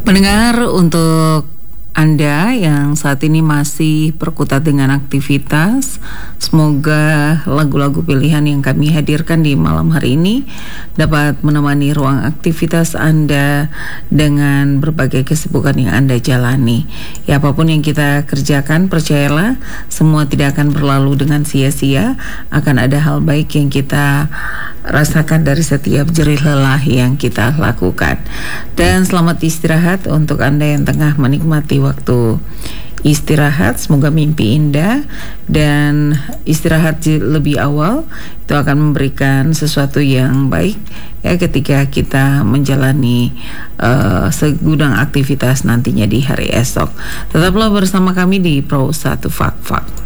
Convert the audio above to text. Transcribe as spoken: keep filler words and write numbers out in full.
Pendengar, untuk Anda yang saat ini masih berkutat dengan aktivitas, semoga lagu-lagu pilihan yang kami hadirkan di malam hari ini dapat menemani ruang aktivitas Anda dengan berbagai kesibukan yang Anda jalani. Ya, apapun yang kita kerjakan, percayalah semua tidak akan berlalu dengan sia-sia. Akan ada hal baik yang kita rasakan dari setiap jerih lelah yang kita lakukan. Dan selamat istirahat untuk Anda yang tengah menikmati waktu istirahat. Semoga mimpi indah, dan istirahat lebih awal itu akan memberikan sesuatu yang baik ya ketika kita menjalani uh, segudang aktivitas nantinya di hari esok. Tetaplah bersama kami di Pro satu Fak Fak.